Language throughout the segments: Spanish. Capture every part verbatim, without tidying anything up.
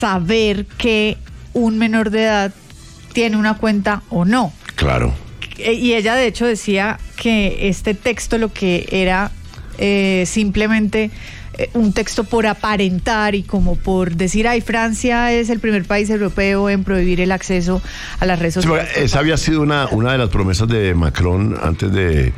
saber que un menor de edad tiene una cuenta o no. Claro. Y ella de hecho decía que este texto lo que era eh, simplemente eh, un texto por aparentar y como por decir, ay, Francia es el primer país europeo en prohibir el acceso a las redes sociales. Sí, esa había sido una, una de las promesas de Macron antes de...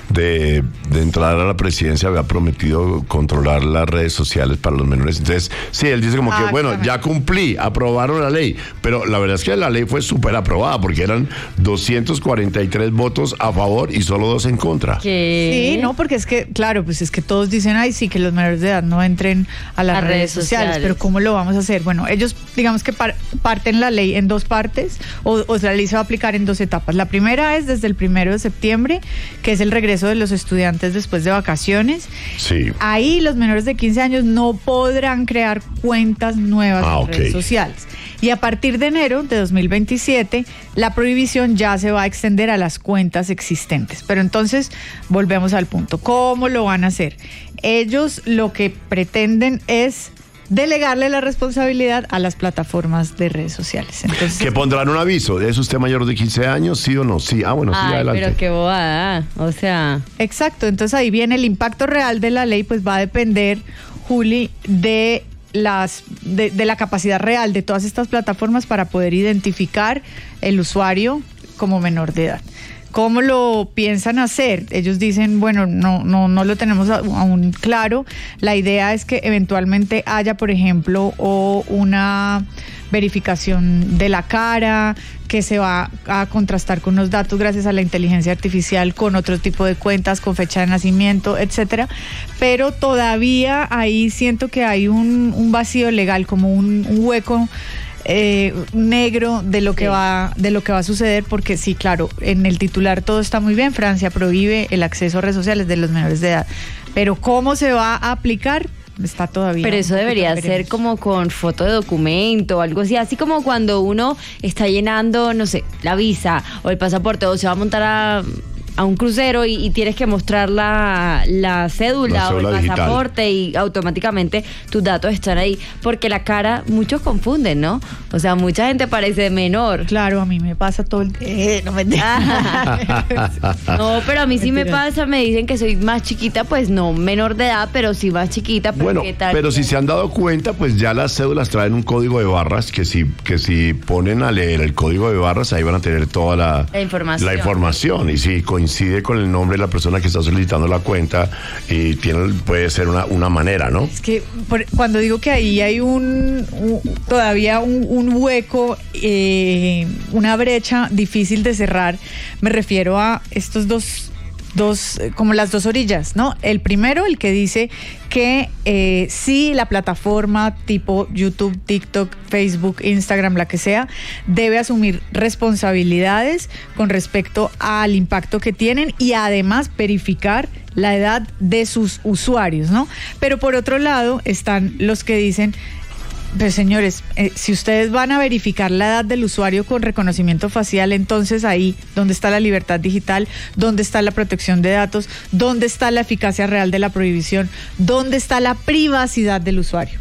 De, de entrar a la presidencia. Había prometido controlar las redes sociales para los menores. Entonces, sí, él dice como ah, que, bueno, ya cumplí, aprobaron la ley, pero la verdad es que la ley fue súper aprobada, porque eran doscientos cuarenta y tres votos a favor y solo dos en contra. ¿Qué? Sí, no, porque es que, claro, pues es que todos dicen, ay, sí, que los menores de edad no entren a las a redes, redes sociales, sociales, pero ¿cómo lo vamos a hacer? Bueno, ellos, digamos que par- parten la ley en dos partes, o, o sea, la ley se va a aplicar en dos etapas. La primera es desde el primero de septiembre, que es el regreso de los estudiantes después de vacaciones. Sí. Ahí los menores de quince años no podrán crear cuentas nuevas ah, en okay. redes sociales. Y a partir de enero de dos mil veintisiete, la prohibición ya se va a extender a las cuentas existentes. Pero entonces, volvemos al punto. ¿Cómo lo van a hacer? Ellos lo que pretenden es delegarle la responsabilidad a las plataformas de redes sociales. Entonces, que pondrán un aviso. ¿Es usted mayor de quince años? ¿Sí o no? Sí. Ah, bueno, sí, ay, adelante. Pero qué bobada. O sea. Exacto. Entonces ahí viene el impacto real de la ley, pues va a depender, Juli, de las de, de la capacidad real de todas estas plataformas para poder identificar el usuario como menor de edad. ¿Cómo lo piensan hacer? Ellos dicen, bueno, no, no, no lo tenemos aún claro. La idea es que eventualmente haya, por ejemplo, o una verificación de la cara, que se va a contrastar con los datos gracias a la inteligencia artificial, con otro tipo de cuentas, con fecha de nacimiento, etcétera. Pero todavía ahí siento que hay un, un vacío legal, como un, un hueco Eh, negro de lo que sí. va de lo que va a suceder, porque sí, claro, en el titular todo está muy bien, Francia prohíbe el acceso a redes sociales de los menores de edad, pero cómo se va a aplicar está todavía. Pero eso debería ser como con foto de documento o algo así, así como cuando uno está llenando, no sé, la visa o el pasaporte, o se va a montar a a un crucero y, y tienes que mostrar la, la cédula, la cédula o el pasaporte digital. Y automáticamente tus datos están ahí, porque la cara, muchos confunden, ¿no? O sea, mucha gente parece menor. Claro, a mí me pasa todo el eh, no me No, pero a mí sí me pasa, me dicen que soy más chiquita, pues no menor de edad, pero sí más chiquita. Bueno, ¿qué tal? Pero si se han dado cuenta, pues ya las cédulas traen un código de barras que si, que si ponen a leer el código de barras, ahí van a tener toda la, la información. La información, y si coincide con el nombre de la persona que está solicitando la cuenta, y tiene, puede ser una, una manera, ¿no? Es que por, cuando digo que ahí hay un, un todavía un, un hueco, eh, una brecha difícil de cerrar, me refiero a estos dos dos, como las dos orillas, ¿no? El primero, el que dice que eh, sí, la plataforma tipo YouTube, TikTok, Facebook, Instagram, la que sea, debe asumir responsabilidades con respecto al impacto que tienen y además verificar la edad de sus usuarios, ¿no? Pero por otro lado están los que dicen, pues señores, eh, si ustedes van a verificar la edad del usuario con reconocimiento facial, entonces ahí, ¿dónde está la libertad digital? ¿Dónde está la protección de datos? ¿Dónde está la eficacia real de la prohibición? ¿Dónde está la privacidad del usuario?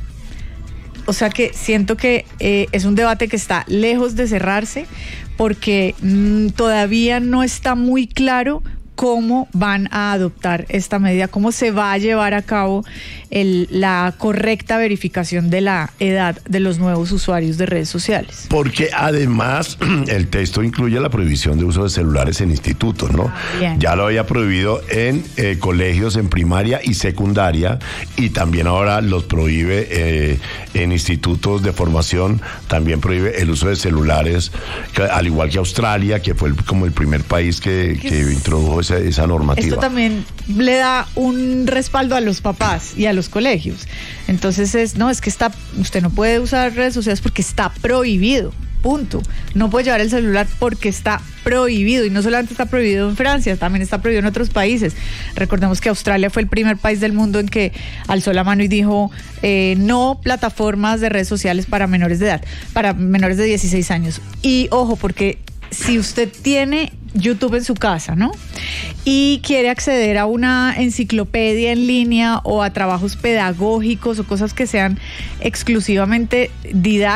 O sea que siento que eh, es un debate que está lejos de cerrarse, porque mmm, todavía no está muy claro cómo van a adoptar esta medida, cómo se va a llevar a cabo el, la correcta verificación de la edad de los nuevos usuarios de redes sociales. Porque además el texto incluye la prohibición de uso de celulares en institutos, ¿no? Bien. Ya lo había prohibido en eh, colegios en primaria y secundaria, y también ahora los prohíbe eh, en institutos de formación, también prohíbe el uso de celulares, que, al igual que Australia, que fue el, como el primer país que, que introdujo esa, esa normativa. Esto también le da un respaldo a los papás y a los colegios. Entonces es, no, es que está, usted no puede usar redes sociales porque está prohibido. Punto. No puede llevar el celular porque está prohibido, y no solamente está prohibido en Francia, también está prohibido en otros países. Recordemos que Australia fue el primer país del mundo en que alzó la mano y dijo eh, no plataformas de redes sociales para menores de edad, para menores de dieciséis años. Y ojo, porque si usted tiene YouTube en su casa, ¿no? Y quiere acceder a una enciclopedia en línea o a trabajos pedagógicos o cosas que sean exclusivamente didácticas,